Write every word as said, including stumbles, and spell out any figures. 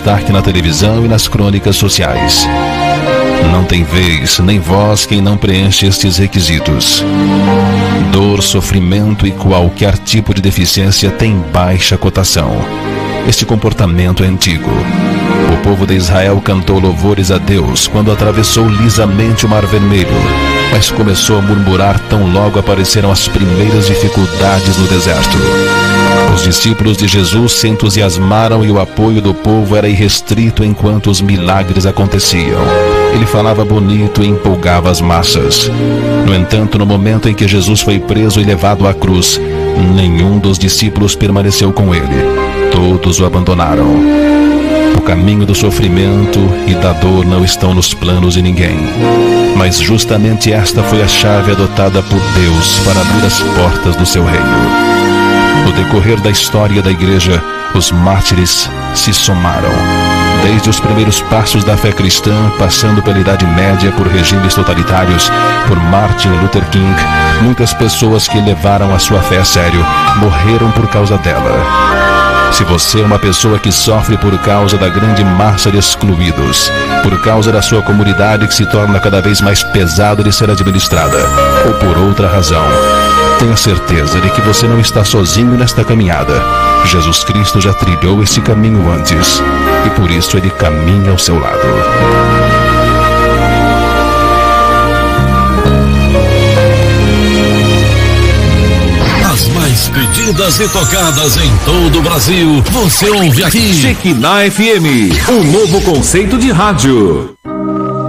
destaque na televisão e nas crônicas sociais. Não tem vez nem voz quem não preenche estes requisitos. Dor, sofrimento e qualquer tipo de deficiência tem baixa cotação. Este comportamento é antigo. O povo de Israel cantou louvores a Deus quando atravessou lisamente o Mar Vermelho, mas começou a murmurar tão logo apareceram as primeiras dificuldades no deserto. Os discípulos de Jesus se entusiasmaram e o apoio do povo era irrestrito enquanto os milagres aconteciam. Ele falava bonito e empolgava as massas. No entanto, no momento em que Jesus foi preso e levado à cruz, nenhum dos discípulos permaneceu com ele. Todos o abandonaram. O caminho do sofrimento e da dor não estão nos planos de ninguém. Mas justamente esta foi a chave adotada por Deus para abrir as portas do seu reino. No decorrer da história da igreja, os mártires se somaram. Desde os primeiros passos da fé cristã, passando pela Idade Média por regimes totalitários, por Martin Luther King, muitas pessoas que levaram a sua fé a sério morreram por causa dela. Se você é uma pessoa que sofre por causa da grande massa de excluídos, por causa da sua comunidade que se torna cada vez mais pesada de ser administrada, ou por outra razão, tenha certeza de que você não está sozinho nesta caminhada. Jesus Cristo já trilhou esse caminho antes, e por isso ele caminha ao seu lado. As mais pedidas e tocadas em todo o Brasil, você ouve aqui. Shekinah F M, um novo conceito de rádio.